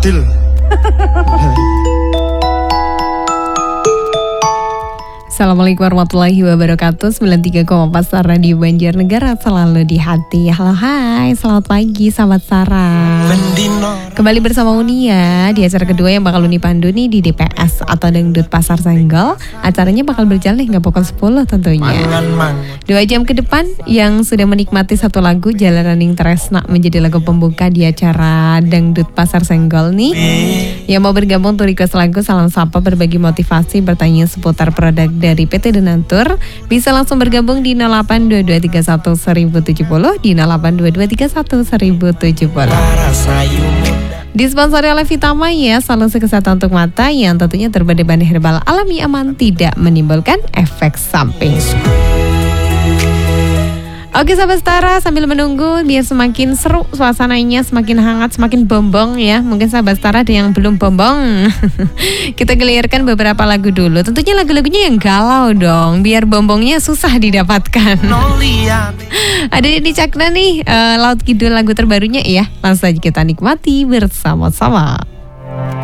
adil. Assalamualaikum warahmatullahi wabarakatuh. 93,4 Star Radio Banjarnegara selalu di hati. Halo hai, selamat pagi sahabat Sarah. Kembali bersama Uni ya di acara kedua yang bakal Uni pandu nih di DPS atau Dangdut Pasar Senggol. Acaranya bakal berjalan hingga pukul 10 tentunya. 2 jam ke depan yang sudah menikmati satu lagu Jalaning Tresna menjadi lagu pembuka di acara Dangdut Pasar Senggol nih. Yang mau bergabung tuh request lagu, salam sapa, berbagi motivasi, bertanya seputar produk dari PT Donatur, bisa langsung bergabung di 0822311070 di 0822311070. Disponsori oleh Vitama ya, solusi kesehatan untuk mata yang tentunya terbuat dari herbal alami, aman, tidak menimbulkan efek samping. Oke sahabat Setara, sambil menunggu biar semakin seru suasananya, semakin hangat, semakin bombong ya. Mungkin sahabat Setara ada yang belum bombong. Kita gelirkan beberapa lagu dulu. Tentunya lagu-lagunya yang galau dong, biar bombongnya susah didapatkan. Ada di Cakna nih, Laut Kidul lagu terbarunya ya. Langsung saja kita nikmati bersama-sama.